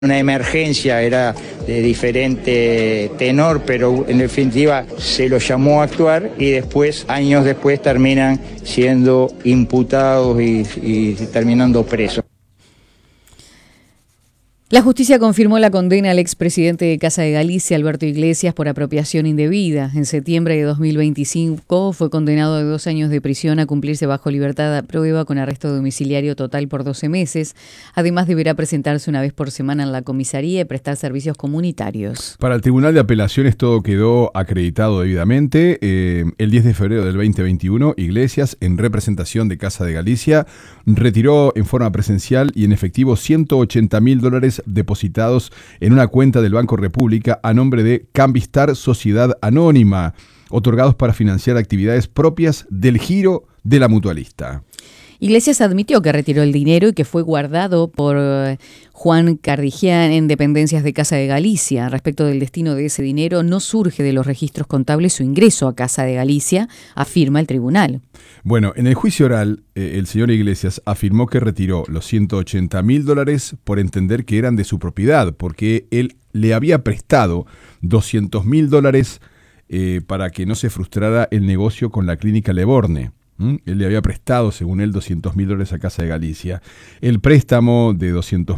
Una emergencia, era de diferente tenor, pero en definitiva se lo llamó a actuar y después, años después, terminan siendo imputados y terminando presos. La justicia confirmó la condena al expresidente de Casa de Galicia, Alberto Iglesias, por apropiación indebida. En septiembre de 2025 fue condenado a 2 años de prisión a cumplirse bajo libertad a prueba con arresto domiciliario total por 12 meses. Además, deberá presentarse una vez por semana en la comisaría y prestar servicios comunitarios. Para el Tribunal de Apelaciones todo quedó acreditado debidamente. El 10 de febrero del 2021, Iglesias, en representación de Casa de Galicia, retiró en forma presencial y en efectivo $180.000 depositados en una cuenta del Banco República a nombre de Cambistar Sociedad Anónima, otorgados para financiar actividades propias del giro de la mutualista. Iglesias admitió que retiró el dinero y que fue guardado por Juan Cardigian en dependencias de Casa de Galicia. Respecto del destino de ese dinero, no surge de los registros contables su ingreso a Casa de Galicia, afirma el tribunal. Bueno, en el juicio oral, el señor Iglesias afirmó que retiró los $180.000 por entender que eran de su propiedad, porque él le había prestado $200.000 para que no se frustrara el negocio con la clínica Leborne. Él le había prestado, según él, $200.000 a Casa de Galicia. El préstamo de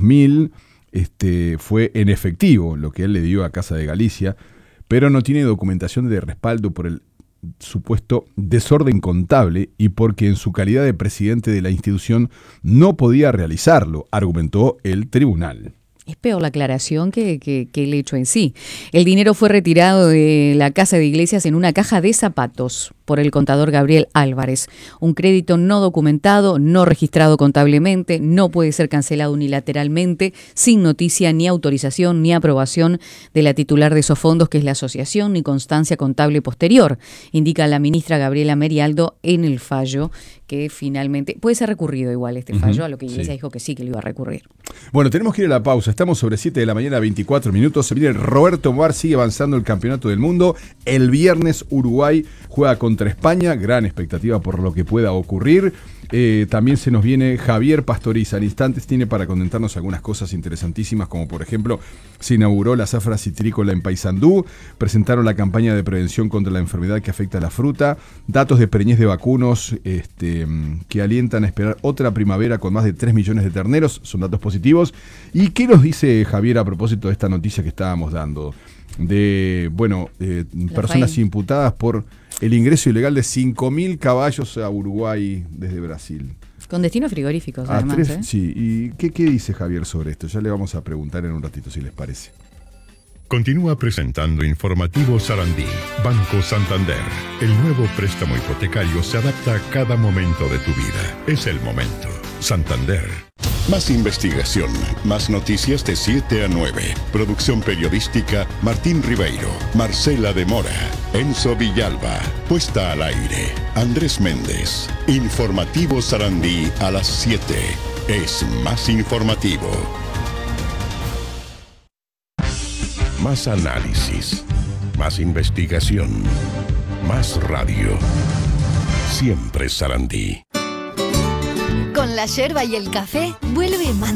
$200.000 fue en efectivo, lo que él le dio a Casa de Galicia, pero no tiene documentación de respaldo por el supuesto desorden contable y porque en su calidad de presidente de la institución no podía realizarlo, argumentó el tribunal. Es peor la aclaración que el hecho en sí. El dinero fue retirado de la Casa de Iglesias en una caja de zapatos por el contador Gabriel Álvarez. Un crédito no documentado, no registrado contablemente, no puede ser cancelado unilateralmente, sin noticia ni autorización ni aprobación de la titular de esos fondos, que es la asociación, ni constancia contable posterior, indica la ministra Gabriela Merialdo en el fallo, que finalmente puede ser recurrido igual este fallo, a lo que Iglesias dijo que sí, que lo iba a recurrir. Bueno, tenemos que ir a la pausa. Estamos sobre 7 de la mañana, 24 minutos. Se viene Roberto Moar, sigue avanzando el campeonato del mundo. El viernes Uruguay juega contra España, gran expectativa por lo que pueda ocurrir. También se nos viene Javier Pastoriza. En instantes tiene para comentarnos algunas cosas interesantísimas, como por ejemplo, se inauguró la zafra citrícola en Paysandú, presentaron la campaña de prevención contra la enfermedad que afecta a la fruta, datos de preñez de vacunos que alientan a esperar otra primavera con más de 3 millones de terneros, son datos positivos. ¿Y qué nos dice Javier a propósito de esta noticia que estábamos dando? De personas imputadas por el ingreso ilegal de 5.000 caballos a Uruguay desde Brasil. Con destinos frigoríficos, además. Sí, ¿y qué dice Javier sobre esto? Ya le vamos a preguntar en un ratito, si les parece. Continúa presentando Informativo Sarandí. Banco Santander. El nuevo préstamo hipotecario se adapta a cada momento de tu vida. Es el momento. Santander. Más investigación, más noticias de 7 a 9. Producción periodística Martín Ribeiro, Marcela de Mora, Enzo Villalba. Puesta al aire Andrés Méndez. Informativo Sarandí a las 7. Es más informativo. Más análisis, más investigación, más radio. Siempre Sarandí. Con la yerba y el café, vuelve